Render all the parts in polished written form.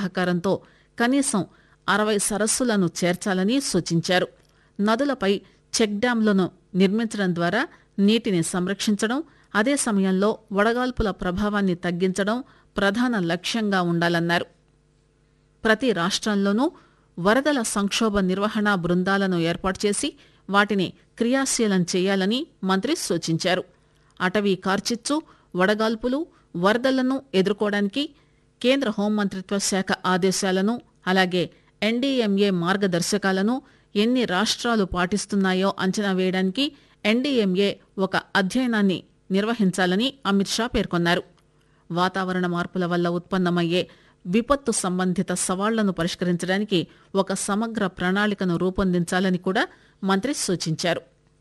సహకారంతో కనీసం 60 సరస్సులను చేర్చాలని సూచించారు. నదులపై చెక్ డ్యాంలను నిర్మించడం ద్వారా నీటిని సంరక్షించడం, అదే సమయంలో వడగాల్పుల ప్రభావాన్ని తగ్గించడం ప్రధాన లక్ష్యంగా ఉండాలన్నారు. ప్రతి రాష్ట్రంలోనూ వరదల సంక్షోభ నిర్వహణ బృందాలను ఏర్పాటు చేసి వాటిని క్రియాశీలం చేయాలని మంత్రి సూచించారు. అటవీ కార్చిచ్చు, వడగాల్పులు, వరదలను ఎదుర్కోవడానికి కేంద్ర హోంమంత్రిత్వ శాఖ ఆదేశాలను, అలాగే ఎన్డీఎంఏ మార్గదర్శకాలను ఎన్ని రాష్ట్రాలు పాటిస్తున్నాయో అంచనా వేయడానికి ఎన్డీఎంఏ ఒక అధ్యయనాన్ని నిర్వహించాలని అమిత్ షా పేర్కొన్నారు. వాతావరణ మార్పుల వల్ల ఉత్పన్నమయ్యే విపత్తు సంబంధిత సవాళ్లను పరిష్కరించడానికి ఒక సమగ్ర ప్రణాళికను రూపొందించాలని కూడా మంత్రి సూచించారు.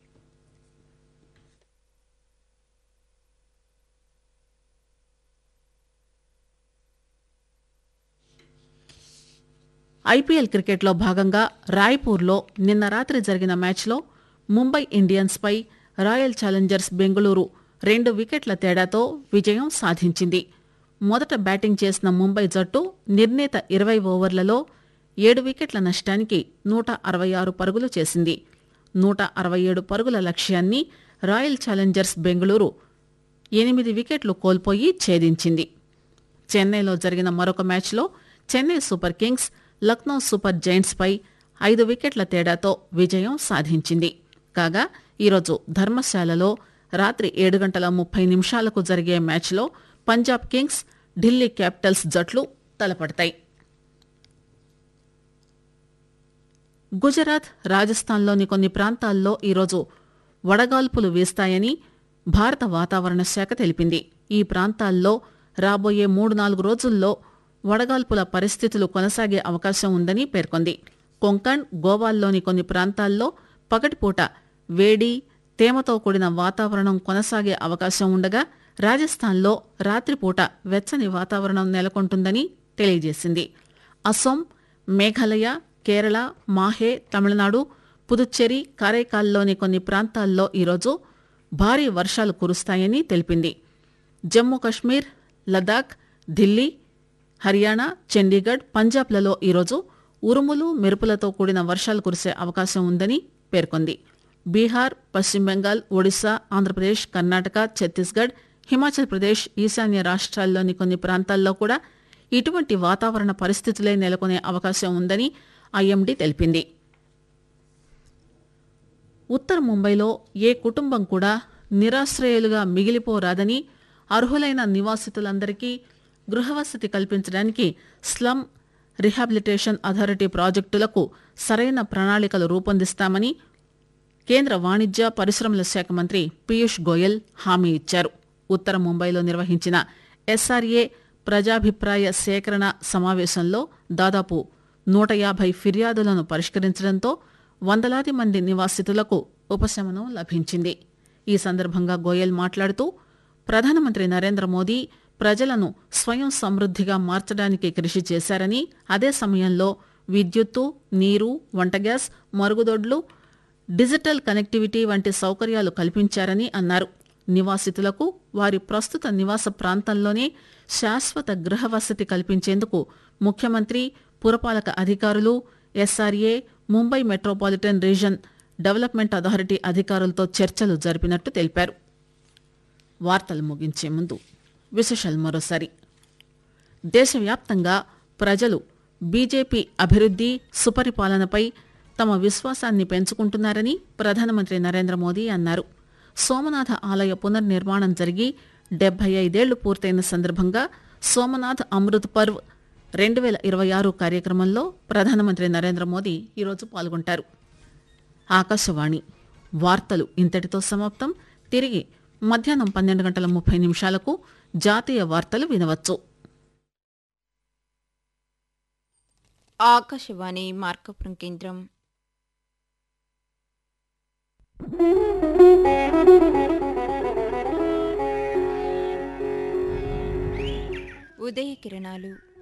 ఐపీఎల్ క్రికెట్లో భాగంగా రాయ్పూర్లో నిన్న రాత్రి జరిగిన మ్యాచ్లో ముంబై ఇండియన్స్ పై రాయల్ ఛాలెంజర్స్ బెంగళూరు 2 వికెట్ల తేడాతో విజయం సాధించింది. మొదట బ్యాటింగ్ చేసిన ముంబై జట్టు నిర్ణీత 20 ఓవర్లలో 7 వికెట్ల నష్టానికి 166 పరుగులు చేసింది. 167 పరుగుల లక్ష్యాన్ని రాయల్ ఛాలెంజర్స్ బెంగళూరు 8 వికెట్లు కోల్పోయి ఛేదించింది. చెన్నైలో జరిగిన మరొక మ్యాచ్లో Chennai super Kings Lucknow super Giants పై 5 వికెట్ల తేడాతో విజయం సాధించింది. కాగా ఈరోజు ధర్మశాలలో రాత్రి 7:30 జరిగే మ్యాచ్లో పంజాబ్ కింగ్స్, ఢిల్లీ క్యాపిటల్స్ జట్లు తలపడతాయి. గుజరాత్, రాజస్థాన్లోని కొన్ని ప్రాంతాల్లో ఈరోజు వడగాల్పులు వీస్తాయని భారత వాతావరణ శాఖ తెలిపింది. ఈ ప్రాంతాల్లో రాబోయే 3-4 రోజుల్లో వడగాల్పుల పరిస్థితులు కొనసాగే అవకాశం ఉందని పేర్కొంది. కొంకణ్, గోవాల్లోని కొన్ని ప్రాంతాల్లో పగటిపూట వేడి, తేమతో కూడిన వాతావరణం కొనసాగే అవకాశం ఉండగా రాజస్థాన్లో రాత్రిపూట వెచ్చని వాతావరణం నెలకొంటుందని తెలియజేసింది. అసోం, మేఘాలయ, కేరళ, మాహే, తమిళనాడు, పుదుచ్చేరి, కారైకాల్లోని కొన్ని ప్రాంతాల్లో ఈరోజు భారీ వర్షాలు కురుస్తాయని తెలిపింది. జమ్మూ కశ్మీర్, లదాఖ్, ఢిల్లీ, హర్యానా, చండీగఢ్, పంజాబ్లలో ఈరోజు ఉరుములు, మెరుపులతో కూడిన వర్షాలు కురిసే అవకాశం ఉందని పేర్కొంది. బీహార్, పశ్చిమ బెంగాల్, ఒడిశా, ఆంధ్రప్రదేశ్, కర్ణాటక, ఛత్తీస్గఢ్, హిమాచల్ ప్రదేశ్, ఈశాన్య రాష్ట్రాల్లోని కొన్ని ప్రాంతాల్లో కూడా ఇటువంటి వాతావరణ పరిస్థితులే నెలకొనే అవకాశం ఉందని ఐఎండీ తెలిపింది. ఉత్తర ముంబైలో ఏ కుటుంబం కూడా నిరాశ్రయులుగా మిగిలిపోరాదని, అర్హులైన నివాసితులందరికీ గృహవసతి కల్పించడానికి స్లమ్ రిహాబిలిటేషన్ అథారిటీ ప్రాజెక్టులకు సరైన ప్రణాళికలు రూపొందిస్తామని కేంద్ర వాణిజ్య పరిశ్రమల శాఖ మంత్రి పీయూష్ గోయల్ హామీ ఇచ్చారు. ఉత్తర ముంబైలో నిర్వహించిన ఎస్ఆర్ఏ ప్రజాభిప్రాయ సేకరణ సమావేశంలో దాదాపు 150 ఫిర్యాదులను పరిష్కరించడంతో వందలాది మంది నివాసితులకు ఉపశమనం లభించింది. ఈ సందర్భంగా గోయల్ మాట్లాడుతూ ప్రధానమంత్రి నరేంద్ర మోదీ ప్రజలను స్వయం సమృద్ధిగా మార్చడానికి కృషి చేశారని, అదే సమయంలో విద్యుత్తు, నీరు, వంట గ్యాస్, మరుగుదొడ్లు, డిజిటల్ కనెక్టివిటీ వంటి సౌకర్యాలు కల్పించారని అన్నారు. నివాసితులకు వారి ప్రస్తుత నివాస ప్రాంతంలోనే శాశ్వత గృహవసతి కల్పించేందుకు ముఖ్యమంత్రి, పురపాలక అధికారులు, SRA, Mumbai metropolitan reason development authority అధికారులతో చర్చలు జరిపినట్టు తెలిపారు. వార్తలు ముగించే ముందు విశేషాలు మరోసారి. దేశవ్యాప్తంగా ప్రజలు బీజేపీ అభివృద్ధి, సుపరిపాలనపై తమ విశ్వాసాన్ని పెంచుకుంటున్నారని ప్రధానమంత్రి నరేంద్ర మోదీ అన్నారు. సోమనాథ ఆలయ పునర్నిర్మాణం జరిగి 75 ఏళ్లు పూర్తయిన సందర్భంగా సోమనాథ్ అమృత్ పర్వ్ 2026 కార్యక్రమంలో ప్రధానమంత్రి నరేంద్ర మోదీ ఈరోజు పాల్గొంటారు. ఆకాశవాణి వార్తలు ఇంతటితో సమాప్తం. తిరిగి మధ్యాహ్నం 12:30 జాతీయ వార్తలు వినవచ్చు. ఆకాశవాణి మార్కపురం కేంద్రం. ఉదయ కిరణాలు